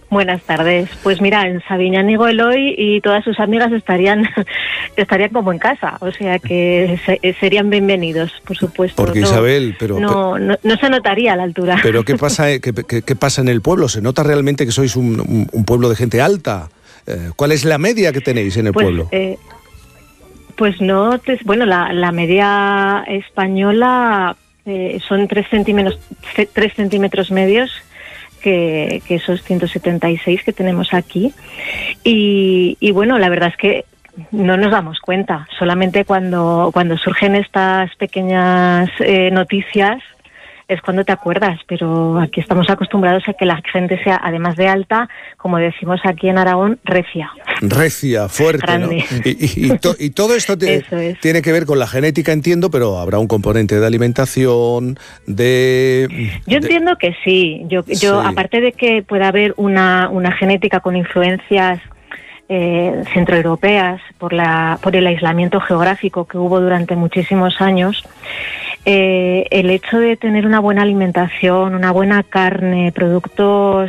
Buenas tardes. Pues mira, en Sabiñánigo Eloy y todas sus amigas estarían como en casa, o sea que serían bienvenidos, por supuesto. Porque Isabel, no se notaría a la altura. Pero ¿qué pasa en el pueblo? ¿Se nota realmente que sois un pueblo de gente alta? ¿Cuál es la media que tenéis en el pueblo? Pues no, la media española son 3 centímetros medios, que esos 176 que tenemos aquí. Y bueno, la verdad es que no nos damos cuenta. Solamente cuando surgen estas pequeñas noticias es cuando te acuerdas, pero aquí estamos acostumbrados a que la gente sea, además de alta, como decimos aquí en Aragón, recia. Recia, fuerte, grande, ¿no? Y todo esto tiene que ver con la genética, entiendo, pero habrá un componente de alimentación, Yo entiendo que sí. Yo aparte de que pueda haber una genética con influencias centroeuropeas por el aislamiento geográfico que hubo durante muchísimos años, el hecho de tener una buena alimentación, una buena carne, productos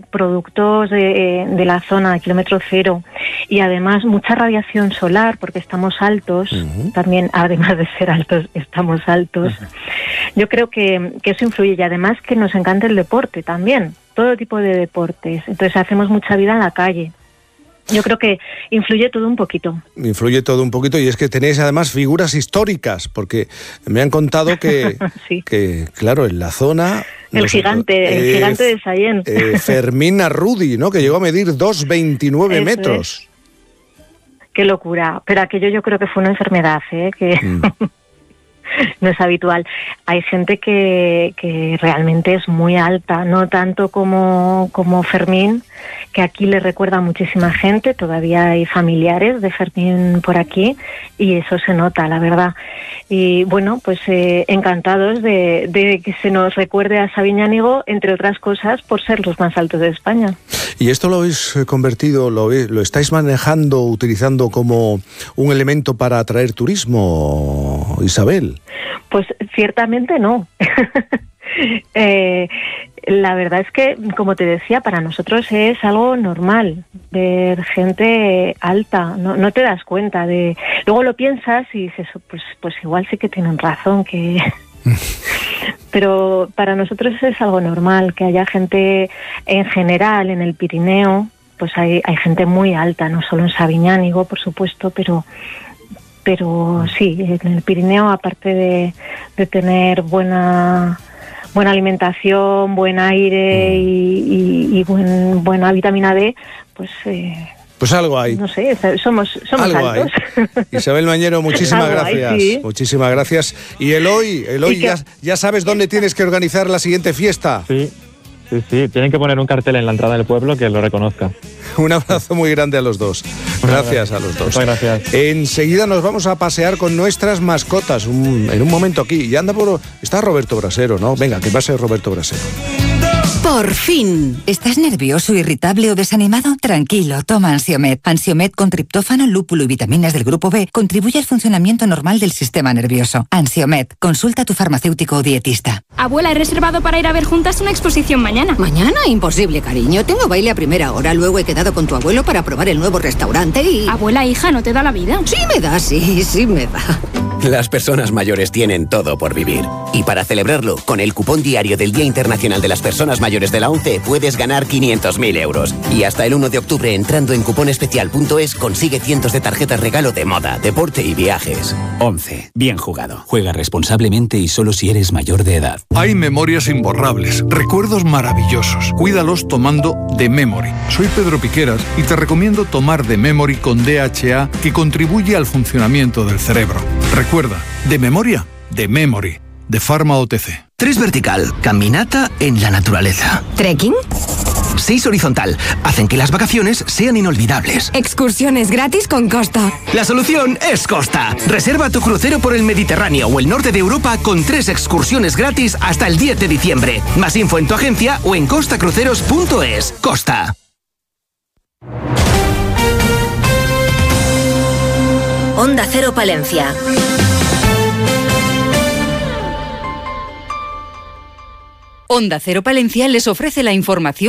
de la zona de kilómetro cero, y además mucha radiación solar porque estamos altos, también además de ser altos estamos altos. Yo creo que eso influye, y además que nos encanta el deporte también, todo tipo de deportes, entonces hacemos mucha vida en la calle. Yo creo que influye todo un poquito. Influye todo un poquito, y es que tenéis además figuras históricas, porque me han contado que, sí, que claro, en la zona... El gigante de Sallent. Fermín Arrudi, ¿no? Que llegó a medir 2,29 metros. Qué locura. Pero aquello yo creo que fue una enfermedad, que... no es habitual. Hay gente que realmente es muy alta, no tanto como Fermín, que aquí le recuerda a muchísima gente, todavía hay familiares de Fermín por aquí, y eso se nota, la verdad. Y bueno, pues encantados de que se nos recuerde a Sabiñánigo, entre otras cosas, por ser los más altos de España. ¿Y esto lo habéis convertido, lo estáis manejando, utilizando como un elemento para atraer turismo, Isabel? Pues ciertamente no. La verdad es que, como te decía, para nosotros es algo normal ver gente alta. No te das cuenta de... Luego lo piensas y dices, pues igual sí que tienen razón, que... Pero para nosotros es algo normal que haya gente en general en el Pirineo. Pues hay gente muy alta, no solo en Sabiñánigo, por supuesto, pero sí, en el Pirineo, aparte de tener buena alimentación, buen aire y buena vitamina D, pues algo hay. No sé, somos algo altos. Isabel Mañero, muchísimas gracias. Sí. Muchísimas gracias. Y Eloy, ya sabes dónde tienes que organizar la siguiente fiesta. Sí, tienen que poner un cartel en la entrada del pueblo que lo reconozca. Un abrazo muy grande a los dos. Gracias a los dos. Muchas gracias. Enseguida nos vamos a pasear con nuestras mascotas. En un momento aquí. Y está Roberto Brasero, ¿no? Venga, que pase Roberto Brasero. ¡Por fin! ¿Estás nervioso, irritable o desanimado? Tranquilo, toma Ansiomed. Ansiomed con triptófano, lúpulo y vitaminas del grupo B contribuye al funcionamiento normal del sistema nervioso. Ansiomed, consulta a tu farmacéutico o dietista. Abuela, he reservado para ir a ver juntas una exposición mañana. ¿Mañana? Imposible, cariño. Tengo baile a primera hora, luego he quedado con tu abuelo para probar el nuevo restaurante y... Abuela, hija, ¿no te da la vida? Sí me da, sí me da. Las personas mayores tienen todo por vivir. Y para celebrarlo, con el cupón diario del Día Internacional de las Personas Mayores de la ONCE puedes ganar 500.000 euros. Y hasta el 1 de octubre, entrando en cuponespecial.es, consigue cientos de tarjetas regalo de moda, deporte y viajes. ONCE. Bien jugado. Juega responsablemente y solo si eres mayor de edad. Hay memorias imborrables, recuerdos maravillosos. Cuídalos tomando The Memory. Soy Pedro Piqueras y te recomiendo tomar The Memory con DHA, que contribuye al funcionamiento del cerebro. Recuerda, de memoria, The Memory, de Pharma OTC. 3 vertical, caminata en la naturaleza. ¿Trekking? 6 horizontal, hacen que las vacaciones sean inolvidables. Excursiones gratis con Costa. La solución es Costa. Reserva tu crucero por el Mediterráneo o el norte de Europa con 3 excursiones gratis hasta el 10 de diciembre. Más info en tu agencia o en costacruceros.es. Costa. Onda Cero Palencia. Onda Cero Palencia les ofrece la información